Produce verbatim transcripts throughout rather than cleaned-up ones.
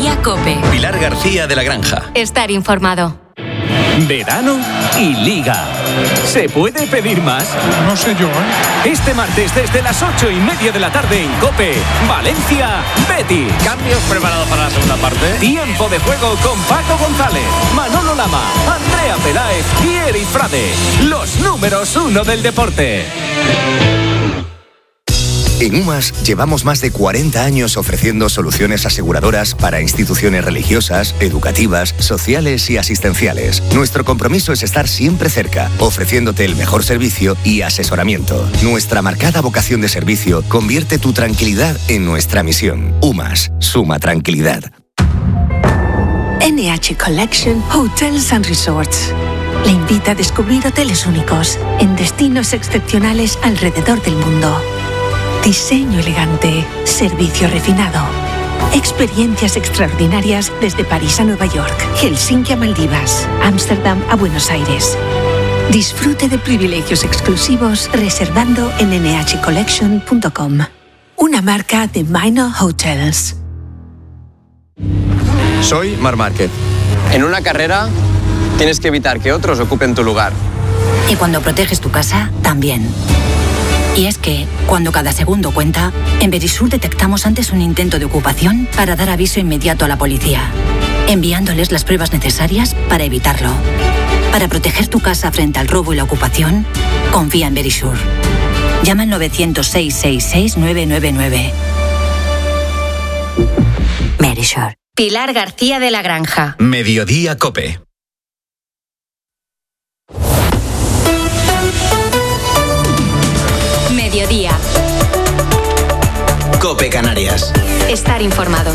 Mediodía COPE. Pilar García de la Granja. Estar informado. Verano y Liga. ¿Se puede pedir más? No sé yo, ¿eh? Este martes desde las ocho y media de la tarde en COPE, Valencia, Betis. Cambios preparados para la segunda parte. Tiempo de juego con Paco González, Manolo Lama, Andrea Peláez y Eric Frade. Los números uno del deporte. En UMAS llevamos más de cuarenta años ofreciendo soluciones aseguradoras para instituciones religiosas, educativas, sociales y asistenciales. Nuestro compromiso es estar siempre cerca, ofreciéndote el mejor servicio y asesoramiento. Nuestra marcada vocación de servicio convierte tu tranquilidad en nuestra misión. UMAS, suma tranquilidad. N H Collection Hotels and Resorts le invita a descubrir hoteles únicos en destinos excepcionales alrededor del mundo. Diseño elegante, servicio refinado, experiencias extraordinarias desde París a Nueva York, Helsinki a Maldivas, Ámsterdam a Buenos Aires. Disfrute de privilegios exclusivos reservando en ene hache collection punto com, una marca de Minor Hotels. Soy Marc Márquez. En una carrera tienes que evitar que otros ocupen tu lugar. Y cuando proteges tu casa, también. Y es que, cuando cada segundo cuenta, en Verisur detectamos antes un intento de ocupación para dar aviso inmediato a la policía, enviándoles las pruebas necesarias para evitarlo. Para proteger tu casa frente al robo y la ocupación, confía en Verisur. Llama al novecientos seis seis seis nueve nueve nueve. Verisur. Pilar García de la Granja. Mediodía COPE. Mediodía. COPE Canarias. Estar informado.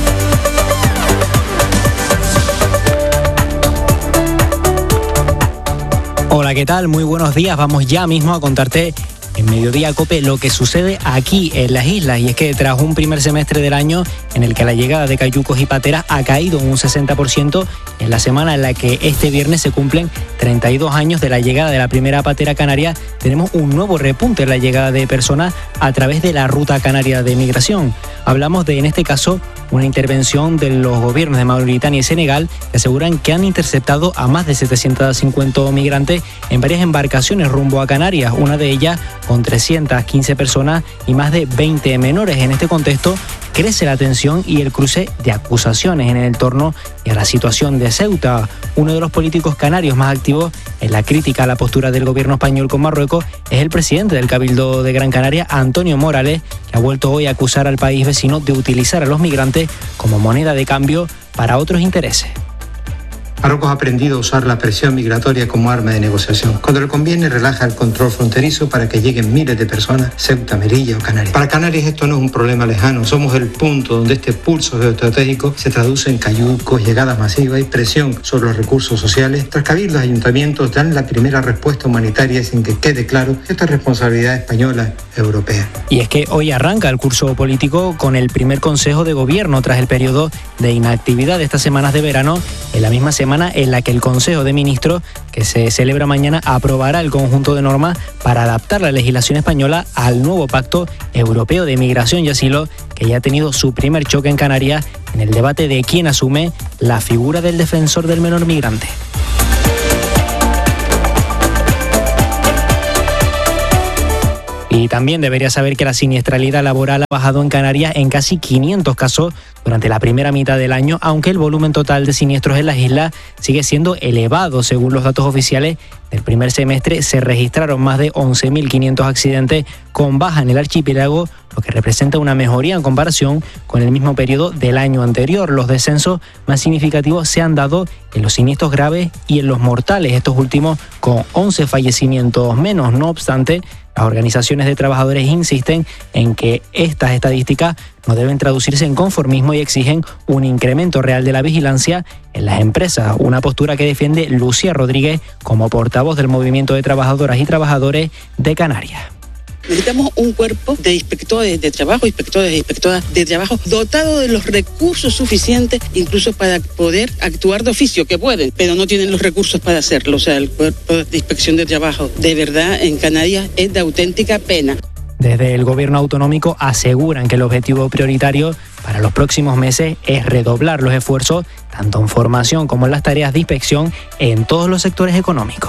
Hola, ¿qué tal? Muy buenos días. Vamos ya mismo a contarte en Mediodía COPE lo que sucede aquí en las islas, y es que tras un primer semestre del año en el que la llegada de cayucos y pateras ha caído un sesenta por ciento, en la semana en la que este viernes se cumplen treinta y dos años de la llegada de la primera patera canaria, tenemos un nuevo repunte en la llegada de personas a través de la ruta canaria de migración. Hablamos de, en este caso, una intervención de los gobiernos de Mauritania y Senegal, que aseguran que han interceptado a más de setecientos cincuenta migrantes en varias embarcaciones rumbo a Canarias, una de ellas con trescientas quince personas y más de veinte menores. En este contexto crece la tensión y el cruce de acusaciones en el torno a la situación de Ceuta. Uno de los políticos canarios más activos en la crítica a la postura del gobierno español con Marruecos es el presidente del Cabildo de Gran Canaria, Antonio Morales, que ha vuelto hoy a acusar al país vecino de utilizar a los migrantes como moneda de cambio para otros intereses. Marruecos ha aprendido a usar la presión migratoria como arma de negociación. Cuando le conviene, relaja el control fronterizo para que lleguen miles de personas, Ceuta, Melilla o Canarias. Para Canarias esto no es un problema lejano. Somos el punto donde este pulso geoestratégico se traduce en cayucos, llegadas masivas y presión sobre los recursos sociales. Tras cabildos, ayuntamientos dan la primera respuesta humanitaria sin que quede claro que esta es responsabilidad española europea. Y es que hoy arranca el curso político con el primer Consejo de Gobierno tras el periodo de inactividad de estas semanas de verano, en la misma semana en la que el Consejo de Ministros, que se celebra mañana, aprobará el conjunto de normas para adaptar la legislación española al nuevo Pacto Europeo de Migración y Asilo, que ya ha tenido su primer choque en Canarias en el debate de quién asume la figura del defensor del menor migrante. Y también debería saber que la siniestralidad laboral ha bajado en Canarias en casi quinientos casos durante la primera mitad del año, aunque el volumen total de siniestros en las islas sigue siendo elevado. Según los datos oficiales del primer semestre, se registraron más de once mil quinientos accidentes con baja en el archipiélago, lo que representa una mejoría en comparación con el mismo periodo del año anterior. Los descensos más significativos se han dado en los siniestros graves y en los mortales, estos últimos con once fallecimientos menos. No obstante, las organizaciones de trabajadores insisten en que estas estadísticas no deben traducirse en conformismo y exigen un incremento real de la vigilancia en las empresas, una postura que defiende Lucía Rodríguez como portavoz del Movimiento de Trabajadoras y Trabajadores de Canarias. Necesitamos un cuerpo de inspectores de trabajo, inspectores e inspectoras de trabajo dotado de los recursos suficientes, incluso para poder actuar de oficio, que pueden, pero no tienen los recursos para hacerlo. O sea, el cuerpo de inspección de trabajo, de verdad, en Canarias es de auténtica pena. Desde el gobierno autonómico aseguran que el objetivo prioritario para los próximos meses es redoblar los esfuerzos, tanto en formación como en las tareas de inspección en todos los sectores económicos.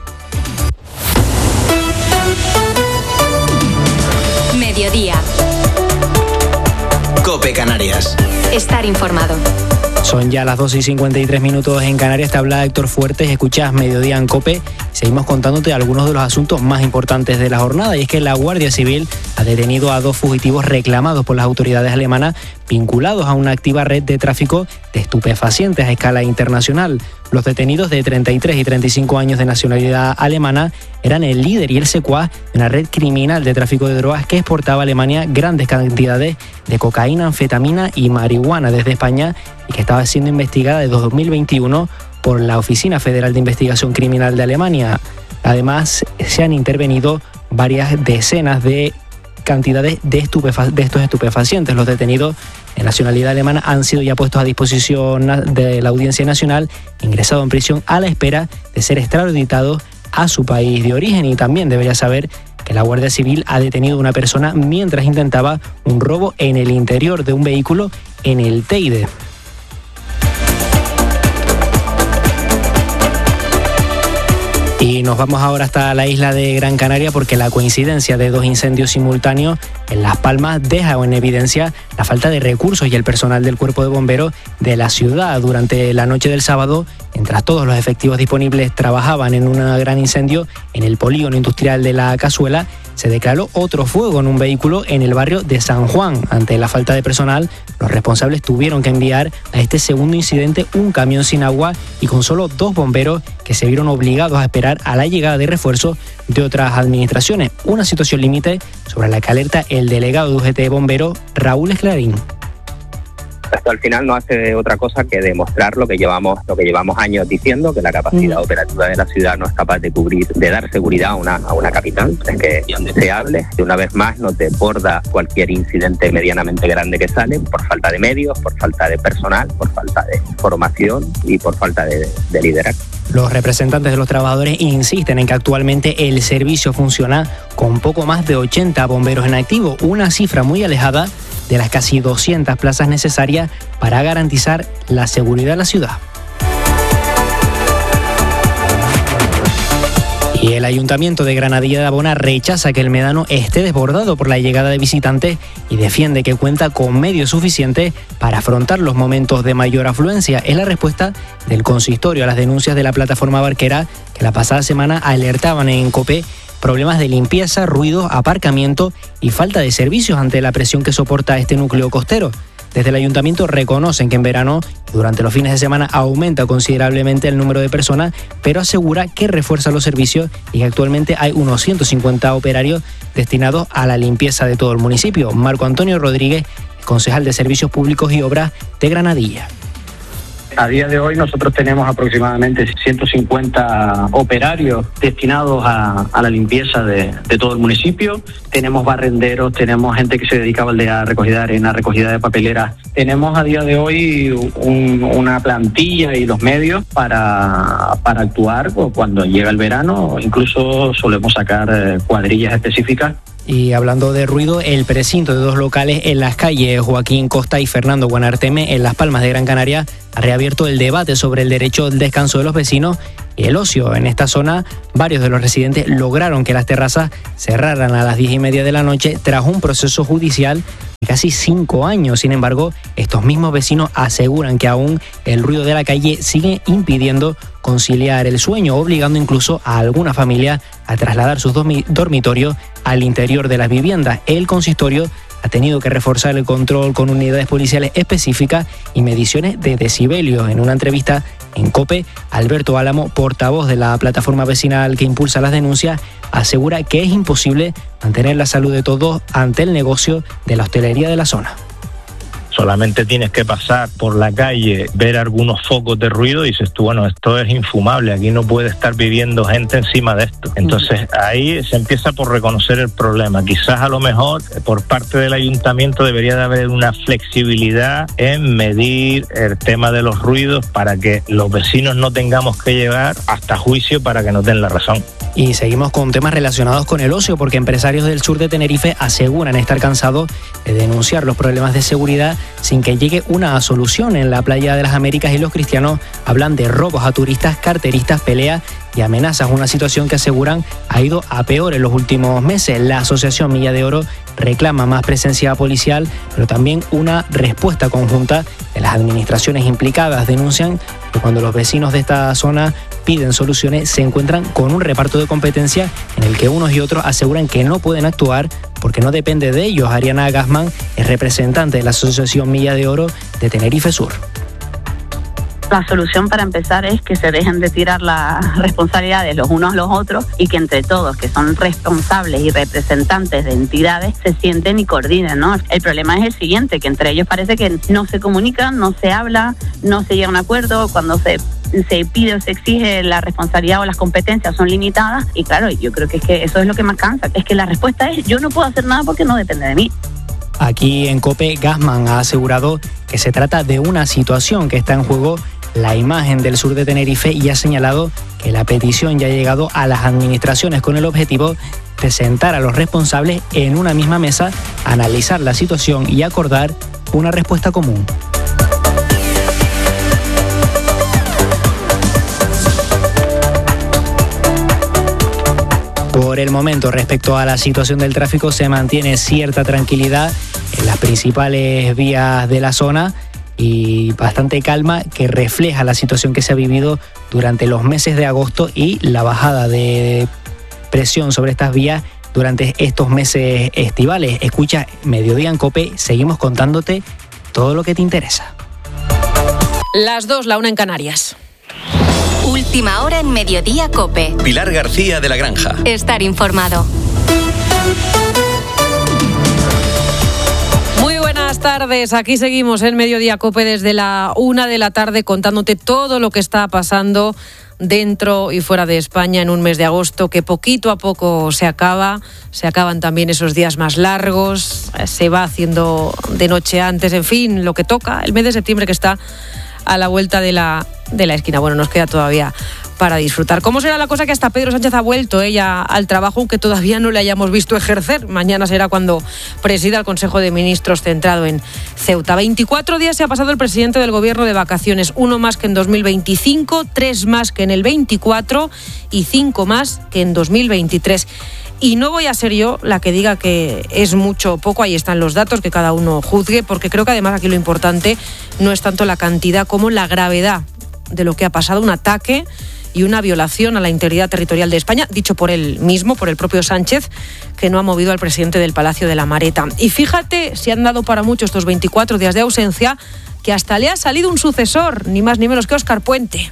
Mediodía. COPE Canarias. Estar informado. Son ya las doce y cincuenta y tres minutos en Canarias. Te habla Héctor Fuertes, escuchas Mediodía en COPE. Seguimos contándote algunos de los asuntos más importantes de la jornada, y es que la Guardia Civil ha detenido a dos fugitivos reclamados por las autoridades alemanas vinculados a una activa red de tráfico de estupefacientes a escala internacional. Los detenidos, de treinta y tres y treinta y cinco años de nacionalidad alemana, eran el líder y el secuaz de una red criminal de tráfico de drogas que exportaba a Alemania grandes cantidades de cocaína, anfetamina y marihuana desde España, y que estaba siendo investigada desde dos mil veintiuno por la Oficina Federal de Investigación Criminal de Alemania. Además, se han intervenido varias decenas de cantidades de, estupefa- de estos estupefacientes. Los detenidos de nacionalidad alemana han sido ya puestos a disposición de la Audiencia Nacional, ingresados en prisión a la espera de ser extraditados a su país de origen. Y también debería saber que la Guardia Civil ha detenido a una persona mientras intentaba un robo en el interior de un vehículo en el Teide. Y nos vamos ahora hasta la isla de Gran Canaria, porque la coincidencia de dos incendios simultáneos en Las Palmas deja en evidencia la falta de recursos y el personal del cuerpo de bomberos de la ciudad. Durante la noche del sábado, mientras todos los efectivos disponibles trabajaban en un gran incendio en el polígono industrial de La Cazuela, se declaró otro fuego en un vehículo en el barrio de San Juan. Ante la falta de personal, los responsables tuvieron que enviar a este segundo incidente un camión sin agua y con solo dos bomberos, que se vieron obligados a esperar a la llegada de refuerzos de otras administraciones. Una situación límite sobre la que alerta el delegado de U G T Bomberos, Raúl Esclarín. Esto al final no hace otra cosa que demostrar lo que llevamos lo que llevamos años diciendo, que la capacidad mm. operativa de la ciudad no es capaz de cubrir, de dar seguridad a una, a una capital. Es que es indeseable. Y una vez más nos desborda cualquier incidente medianamente grande que sale por falta de medios, por falta de personal, por falta de formación y por falta de, de liderazgo. Los representantes de los trabajadores insisten en que actualmente el servicio funciona con poco más de ochenta bomberos en activo, una cifra muy alejada de las casi doscientas plazas necesarias para garantizar la seguridad de la ciudad. Y el Ayuntamiento de Granadilla de Abona rechaza que el Médano esté desbordado por la llegada de visitantes y defiende que cuenta con medios suficientes para afrontar los momentos de mayor afluencia. Es la respuesta del consistorio a las denuncias de la plataforma barquera, que la pasada semana alertaban en COPE problemas de limpieza, ruido, aparcamiento y falta de servicios ante la presión que soporta este núcleo costero. Desde el ayuntamiento reconocen que en verano y durante los fines de semana aumenta considerablemente el número de personas, pero asegura que refuerza los servicios y que actualmente hay unos ciento cincuenta operarios destinados a la limpieza de todo el municipio. Marco Antonio Rodríguez, concejal de Servicios Públicos y Obras de Granadilla. A día de hoy nosotros tenemos aproximadamente ciento cincuenta operarios destinados a, a la limpieza de, de todo el municipio. Tenemos barrenderos, tenemos gente que se dedica a baldear, recogida de arena, recogida de papeleras. Tenemos a día de hoy un, una plantilla y los medios para, para actuar cuando llega el verano. Incluso solemos sacar cuadrillas específicas. Y hablando de ruido, el precinto de dos locales en las calles Joaquín Costa y Fernando Guanarteme, en Las Palmas de Gran Canaria, ha reabierto el debate sobre el derecho al descanso de los vecinos y el ocio. En esta zona, varios de los residentes lograron que las terrazas cerraran a las diez y media de la noche tras un proceso judicial de casi cinco años. Sin embargo, estos mismos vecinos aseguran que aún el ruido de la calle sigue impidiendo conciliar el sueño, obligando incluso a alguna familia a trasladar sus dormitorios al interior de las viviendas. El consistorio ha tenido que reforzar el control con unidades policiales específicas y mediciones de decibelios. En una entrevista en COPE, Alberto Álamo, portavoz de la plataforma vecinal que impulsa las denuncias, asegura que es imposible mantener la salud de todos ante el negocio de la hostelería de la zona. Solamente tienes que pasar por la calle, ver algunos focos de ruido y dices tú, bueno, esto es infumable, aquí no puede estar viviendo gente encima de esto. Entonces ahí se empieza por reconocer el problema. Quizás a lo mejor por parte del ayuntamiento debería de haber una flexibilidad en medir el tema de los ruidos para que los vecinos no tengamos que llegar hasta juicio para que nos den la razón. Y seguimos con temas relacionados con el ocio, porque empresarios del sur de Tenerife aseguran estar cansados de denunciar los problemas de seguridad sin que llegue una solución. En la playa de las Américas y Los Cristianos hablan de robos a turistas, carteristas, peleas y amenazas, una situación que aseguran ha ido a peor en los últimos meses. La asociación Milla de Oro reclama más presencia policial, pero también una respuesta conjunta de las administraciones implicadas. Denuncian que cuando los vecinos de esta zona piden soluciones, se encuentran con un reparto de competencia en el que unos y otros aseguran que no pueden actuar porque no depende de ellos. Ariana Gassman es representante de la asociación Milla de Oro de Tenerife Sur. La solución para empezar es que se dejen de tirar las responsabilidades los unos a los otros y que entre todos, que son responsables y representantes de entidades, se sienten y coordinen, ¿no? El problema es el siguiente, que entre ellos parece que no se comunican, no se habla, no se llega a un acuerdo. Cuando se se pide o se exige la responsabilidad o las competencias son limitadas, y claro, yo creo que es que eso es lo que más cansa, es que la respuesta es: yo no puedo hacer nada porque no depende de mí. Aquí en COPE, Gassman ha asegurado que se trata de una situación que está en juego la imagen del sur de Tenerife y ha señalado que la petición ya ha llegado a las administraciones con el objetivo de sentar a los responsables en una misma mesa, analizar la situación y acordar una respuesta común. Por el momento, respecto a la situación del tráfico, se mantiene cierta tranquilidad en las principales vías de la zona y bastante calma, que refleja la situación que se ha vivido durante los meses de agosto y la bajada de presión sobre estas vías durante estos meses estivales. Escucha Mediodía en COPE, seguimos contándote todo lo que te interesa. Las dos, la una en Canarias. Última hora en Mediodía COPE. Pilar García de la Granja. Estar informado. Muy buenas tardes, aquí seguimos en Mediodía COPE desde la una de la tarde contándote todo lo que está pasando dentro y fuera de España en un mes de agosto que poquito a poco se acaba, se acaban también esos días más largos, se va haciendo de noche antes, en fin, lo que toca, el mes de septiembre que está a la vuelta de la, de la esquina. Bueno, nos queda todavía para disfrutar. ¿Cómo será la cosa que hasta Pedro Sánchez ha vuelto ella al trabajo, aunque todavía no le hayamos visto ejercer? Mañana será cuando presida el Consejo de Ministros centrado en Ceuta. veinticuatro días se ha pasado el presidente del Gobierno de vacaciones, uno más que en dos mil veinticinco, tres más que en el veinticuatro y cinco más que en dos mil veintitrés. Y no voy a ser yo la que diga que es mucho o poco, ahí están los datos, que cada uno juzgue, porque creo que además aquí lo importante no es tanto la cantidad como la gravedad de lo que ha pasado, un ataque y una violación a la integridad territorial de España, dicho por él mismo, por el propio Sánchez, que no ha movido al presidente del Palacio de la Mareta. Y fíjate, si han dado para mucho estos veinticuatro días de ausencia, que hasta le ha salido un sucesor, ni más ni menos que Óscar Puente.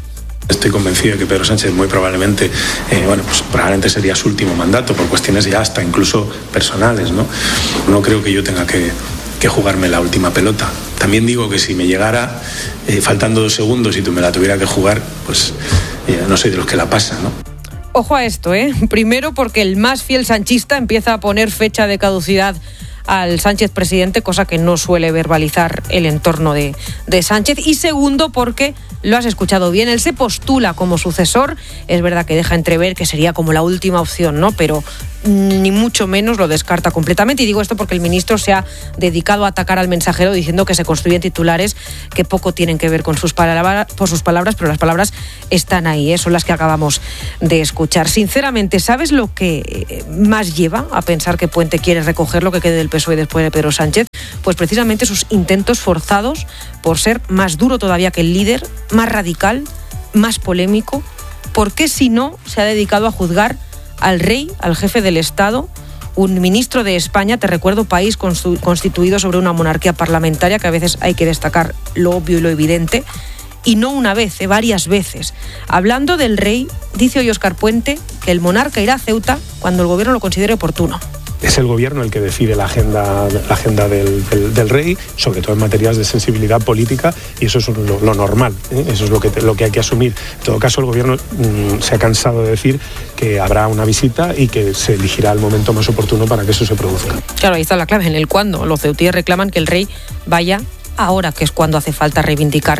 Estoy convencido de que Pedro Sánchez muy probablemente, eh, bueno, pues probablemente sería su último mandato por cuestiones ya hasta incluso personales, ¿no? No creo que yo tenga que, que jugarme la última pelota. También digo que si me llegara eh, faltando dos segundos y tú me la tuviera que jugar, pues eh, no soy de los que la pasan, ¿no? Ojo a esto, ¿eh? Primero porque el más fiel sanchista empieza a poner fecha de caducidad al Sánchez presidente, cosa que no suele verbalizar el entorno de, de Sánchez. Y segundo, porque, lo has escuchado bien, él se postula como sucesor. Es verdad que deja entrever que sería como la última opción, ¿no? Pero ni mucho menos lo descarta completamente. Y digo esto porque el ministro se ha dedicado a atacar al mensajero diciendo que se construyen titulares que poco tienen que ver con sus palabras, por sus palabras, pero las palabras están ahí, ¿eh? Son las que acabamos de escuchar. Sinceramente, ¿sabes lo que más lleva a pensar que Puente quiere recoger lo que quede del P S O E después de Pedro Sánchez? Pues precisamente sus intentos forzados por ser más duro todavía que el líder, más radical, más polémico. ¿Por qué si no se ha dedicado a juzgar al rey, al jefe del Estado, un ministro de España, te recuerdo, país constituido sobre una monarquía parlamentaria, que a veces hay que destacar lo obvio y lo evidente, y no una vez, eh, varias veces? Hablando del rey, dice hoy Óscar Puente que el monarca irá a Ceuta cuando el gobierno lo considere oportuno. Es el gobierno el que decide la agenda, la agenda del, del, del rey, sobre todo en materias de sensibilidad política, y eso es lo, lo normal, ¿eh? Eso es lo que, te, lo que hay que asumir. En todo caso, el gobierno mmm, se ha cansado de decir que habrá una visita y que se elegirá el momento más oportuno para que eso se produzca. Claro, ahí está la clave, en el cuándo. Los ceutíes reclaman que el rey vaya ahora, que es cuando hace falta reivindicar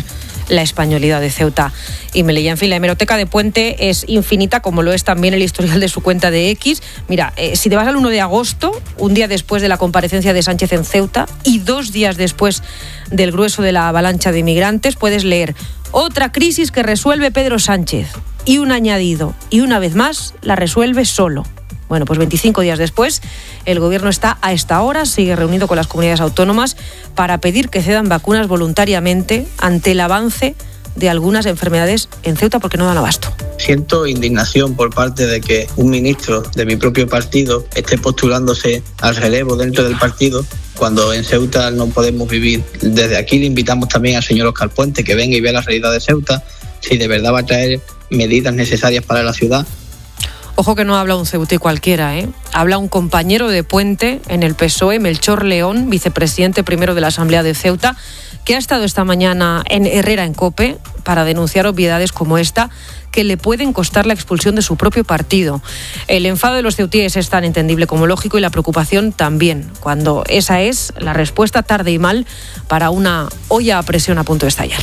la españolidad de Ceuta y Melilla. En fin, la hemeroteca de Puente es infinita, como lo es también el historial de su cuenta de X. Mira, eh, si te vas al uno de agosto, un día después de la comparecencia de Sánchez en Ceuta y dos días después del grueso de la avalancha de inmigrantes, puedes leer: otra crisis que resuelve Pedro Sánchez. Y un añadido, y una vez más la resuelve solo. Bueno, pues veinticinco días después, el Gobierno está a esta hora, sigue reunido con las comunidades autónomas para pedir que cedan vacunas voluntariamente ante el avance de algunas enfermedades en Ceuta porque no dan abasto. Siento indignación por parte de que un ministro de mi propio partido esté postulándose al relevo dentro del partido, cuando en Ceuta no podemos vivir. Desde aquí le invitamos también al señor Óscar Puente que venga y vea la realidad de Ceuta, si de verdad va a traer medidas necesarias para la ciudad. Ojo que no habla un ceutí cualquiera, ¿eh? Habla un compañero de Puente en el P S O E, Melchor León, vicepresidente primero de la Asamblea de Ceuta, que ha estado esta mañana en Herrera en COPE para denunciar obviedades como esta que le pueden costar la expulsión de su propio partido. El enfado de los ceutíes es tan entendible como lógico y la preocupación también, cuando esa es la respuesta tarde y mal para una olla a presión a punto de estallar.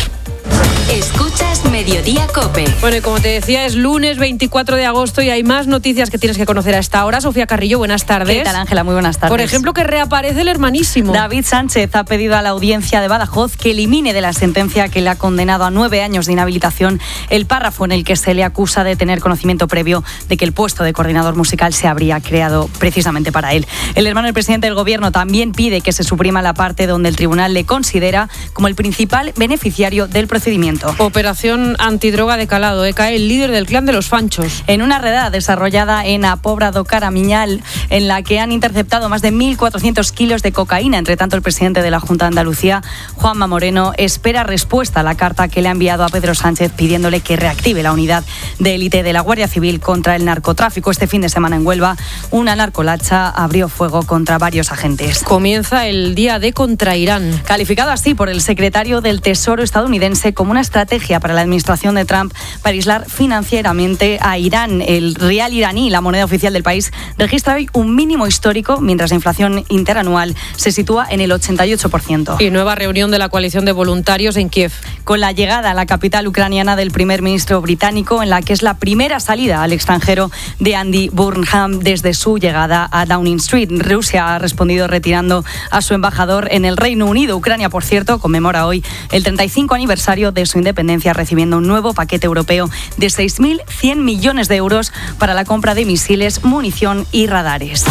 Escuchas Mediodía COPE. Bueno, y como te decía, es lunes veinticuatro de agosto y hay más noticias que tienes que conocer a esta hora. Sofía Carrillo, buenas tardes. ¿Qué tal, Ángela? Muy buenas tardes. Por ejemplo, que reaparece el hermanísimo. David Sánchez ha pedido a la audiencia de Badajoz que elimine de la sentencia que le ha condenado a nueve años de inhabilitación el párrafo en el que se le acusa de tener conocimiento previo de que el puesto de coordinador musical se habría creado precisamente para él. El hermano del presidente del Gobierno también pide que se suprima la parte donde el tribunal le considera como el principal beneficiario del procedimiento. Operación antidroga de calado, ¿eh? Cae el líder del clan de los Fanchos. En una redada desarrollada en Apobra do Caramiñal, en la que han interceptado más de mil cuatrocientos kilos de cocaína. Entre tanto, el presidente de la Junta de Andalucía, Juanma Moreno, espera respuesta a la carta que le ha enviado a Pedro Sánchez pidiéndole que reactive la unidad de élite de la Guardia Civil contra el narcotráfico. Este fin de semana en Huelva, una narcolacha abrió fuego contra varios agentes. Comienza el día D contra Irán. Calificado así por el secretario del Tesoro estadounidense como una estrategia para la administración de Trump para aislar financieramente a Irán. El rial iraní, la moneda oficial del país, registra hoy un mínimo histórico, mientras la inflación interanual se sitúa en el ochenta y ocho por ciento. Y nueva reunión de la coalición de voluntarios en Kiev. Con la llegada a la capital ucraniana del primer ministro británico, en la que es la primera salida al extranjero de Andy Burnham desde su llegada a Downing Street. Rusia ha respondido retirando a su embajador en el Reino Unido. Ucrania, por cierto, conmemora hoy el treinta y cinco aniversario de su independencia, recibiendo un nuevo paquete europeo de seis mil cien millones de euros para la compra de misiles, munición y radares.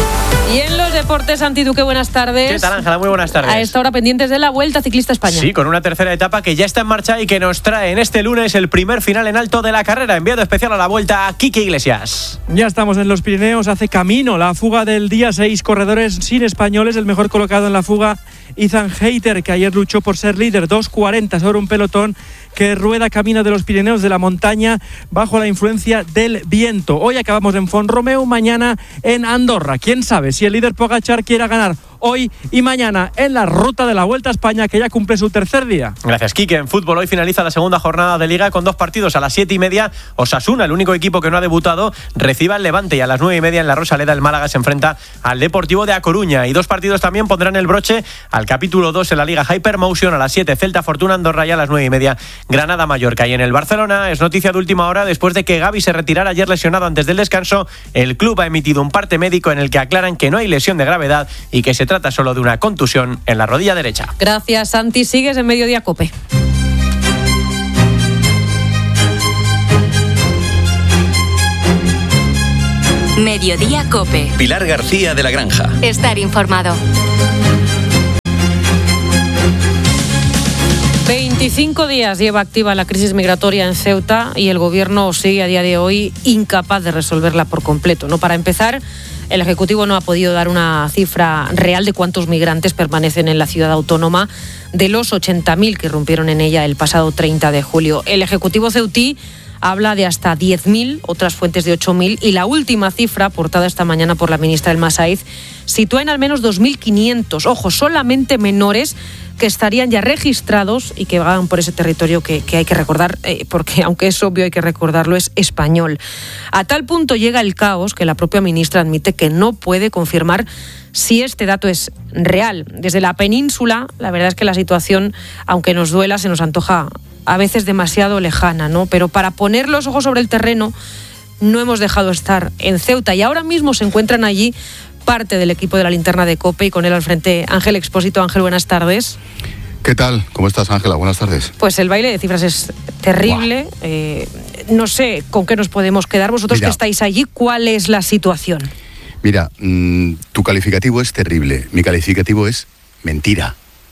Y en los deportes, Santi Duque, buenas tardes. ¿Qué tal, Ángela? Muy buenas tardes. A esta hora pendientes de la Vuelta Ciclista España. Sí, con una tercera etapa que ya está en marcha y que nos trae en este lunes el primer final en alto de la carrera. Enviado especial a la Vuelta a Quique Iglesias. Ya estamos en los Pirineos, hace camino la fuga del día, seis corredores sin españoles. El mejor colocado en la fuga, Ethan Hayter, que ayer luchó por ser líder, dos cuarenta sobre un pelotón que rueda camino de los Pirineos, de la montaña, bajo la influencia del viento. Hoy acabamos en Font-Romeu, mañana en Andorra. ¿Quién sabe si el líder Pogačar quiera ganar hoy y mañana en la ruta de la Vuelta a España, que ya cumple su tercer día? Gracias, Quique. En fútbol, hoy finaliza la segunda jornada de Liga con dos partidos. A las siete y media, Osasuna, el único equipo que no ha debutado, recibe al Levante, y a las nueve y media en la Rosaleda el Málaga se enfrenta al Deportivo de A Coruña. Y dos partidos también pondrán el broche al capítulo dos en la Liga Hypermotion. A las siete, Celta Fortuna Andorra, y a las nueve y media Granada Mallorca. Y en el Barcelona es noticia de última hora, después de que Gavi se retirara ayer lesionado antes del descanso. El club ha emitido un parte médico en el que aclaran que no hay lesión de gravedad y que se trata solo de una contusión en la rodilla derecha. Gracias, Santi. Sigues en Mediodía COPE. Mediodía COPE. Pilar García de la Granja. Estar informado. veinticinco días lleva activa la crisis migratoria en Ceuta y el Gobierno sigue a día de hoy incapaz de resolverla por completo, ¿no? Para empezar, el Ejecutivo no ha podido dar una cifra real de cuántos migrantes permanecen en la ciudad autónoma de los ochenta mil que irrumpieron en ella el pasado treinta de julio. El Ejecutivo ceutí habla de hasta diez mil, otras fuentes de ocho mil, y la última cifra, aportada esta mañana por la ministra El Masaiz, sitúa en al menos dos mil quinientos, ojo, solamente menores que estarían ya registrados y que vagan por ese territorio que, que hay que recordar, eh, porque aunque es obvio hay que recordarlo, es español. A tal punto llega el caos que la propia ministra admite que no puede confirmar si este dato es real. Desde la península, la verdad es que la situación, aunque nos duela, se nos antoja a veces demasiado lejana, ¿no? Pero para poner los ojos sobre el terreno no hemos dejado de estar en Ceuta y ahora mismo se encuentran allí parte del equipo de la Linterna de COPE y con él al frente Ángel Expósito. Ángel, buenas tardes. ¿Qué tal? ¿Cómo estás, Ángela? Buenas tardes. Pues el baile de cifras es terrible. Eh, no sé con qué nos podemos quedar. Vosotros Mira, que estáis allí, ¿cuál es la situación? Mira, mmm, tu calificativo es terrible. Mi calificativo es mentira.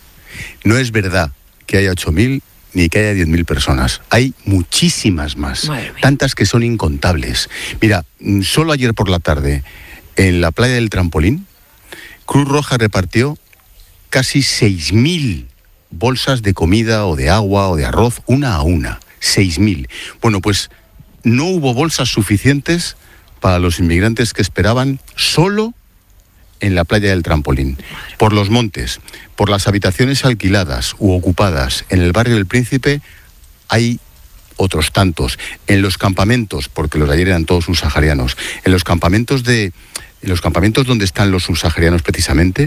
No es verdad que haya ocho mil ni que haya diez mil personas. Hay muchísimas más. Tantas que son incontables. Mira, solo ayer por la tarde, en la playa del Trampolín, Cruz Roja repartió casi seis mil bolsas de comida o de agua o de arroz, una a una. seis mil. Bueno, pues no hubo bolsas suficientes para los inmigrantes que esperaban solo en la playa del Trampolín. Por los montes, por las habitaciones alquiladas u ocupadas en el barrio del Príncipe, hay otros tantos. En los campamentos, porque los de ayer eran todos subsaharianos, en los campamentos de, en los campamentos donde están los subsaharianos precisamente,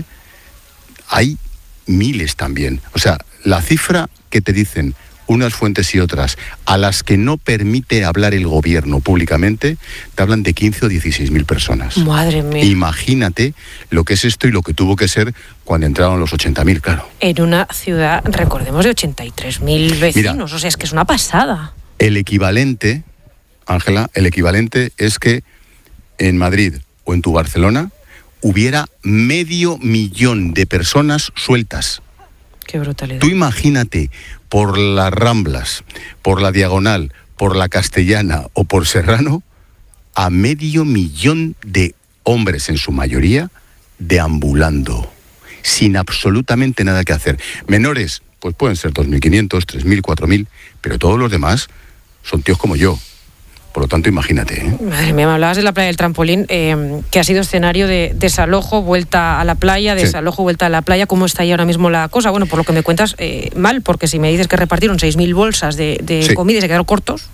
hay miles también. O sea, la cifra que te dicen unas fuentes y otras, a las que no permite hablar el gobierno públicamente, te hablan de quince o dieciséis mil personas. Madre mía. Imagínate lo que es esto y lo que tuvo que ser cuando entraron los ochenta mil, claro. En una ciudad, recordemos, de ochenta y tres mil vecinos. Mira, o sea, es que es una pasada. El equivalente, Ángela, el equivalente es que en Madrid o en tu Barcelona hubiera medio millón de personas sueltas. Qué brutalidad. Tú imagínate, por las Ramblas, por la Diagonal, por la Castellana o por Serrano, a medio millón de hombres, en su mayoría, deambulando, sin absolutamente nada que hacer. Menores, pues pueden ser dos mil quinientos, tres mil, cuatro mil, pero todos los demás son tíos como yo. Por lo tanto, imagínate. ¿eh? Madre mía, me hablabas de la playa del Trampolín, eh, que ha sido escenario de desalojo, vuelta a la playa, desalojo, sí. vuelta a la playa. ¿Cómo está ahí ahora mismo la cosa? Bueno, por lo que me cuentas, eh, mal, porque si me dices que repartieron seis mil bolsas de, de sí. comida y se quedaron cortos.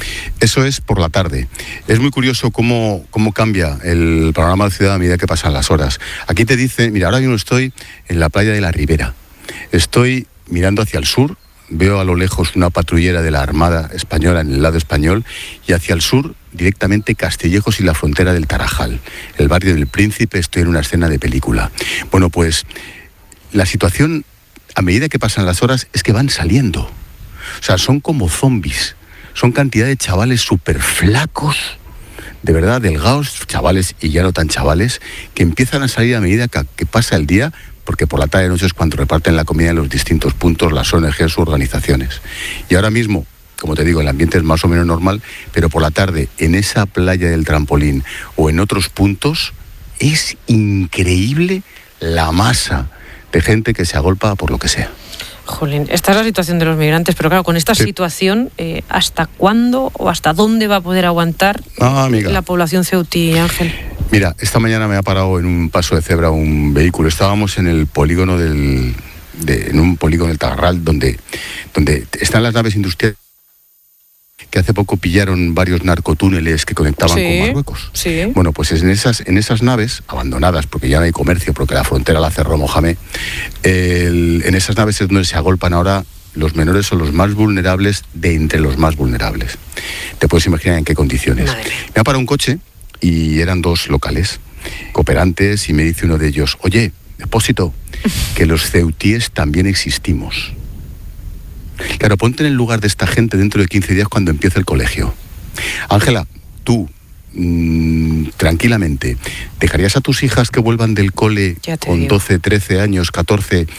Eso es por la tarde. Es muy curioso cómo, cómo cambia el panorama de la ciudad a medida que pasan las horas. Aquí te dice, mira, ahora mismo estoy en la playa de la Ribera. Estoy mirando hacia el sur. Veo a lo lejos una patrullera de la Armada Española en el lado español y hacia el sur directamente Castillejos y la frontera del Tarajal. El barrio del Príncipe, estoy en una escena de película. Bueno, pues la situación a medida que pasan las horas es que van saliendo. O sea, son como zombies. Son cantidad de chavales súper flacos, de verdad, delgados, chavales y ya no tan chavales, que empiezan a salir a medida que, que pasa el día, porque por la tarde y noche es cuando reparten la comida en los distintos puntos, las O N Ges u organizaciones. Y ahora mismo, como te digo, el ambiente es más o menos normal, pero por la tarde, en esa playa del Trampolín o en otros puntos, es increíble la masa de gente que se agolpa por lo que sea. Jolín, esta es la situación de los migrantes, pero claro, con esta sí. situación, eh, ¿hasta cuándo o hasta dónde va a poder aguantar ah, la población ceutí, Ángel? Mira, esta mañana me ha parado en un paso de cebra un vehículo. Estábamos en el polígono del, de, en un polígono del Tagarral, donde, donde están las naves industriales que hace poco pillaron varios narcotúneles que conectaban sí, con Marruecos. Sí. Bueno, pues en esas, en esas naves, abandonadas, porque ya no hay comercio, porque la frontera la cerró Mohamed, el, en esas naves es donde se agolpan ahora los menores, son los más vulnerables de entre los más vulnerables. Te puedes imaginar en qué condiciones. Madre. Me ha parado un coche y eran dos locales, cooperantes, y me dice uno de ellos, oye, Expósito, que los ceutíes también existimos. Claro, ponte en el lugar de esta gente dentro de quince días cuando empiece el colegio. Ángela, tú, mmm, tranquilamente, ¿dejarías a tus hijas que vuelvan del cole con doce, trece años, catorce,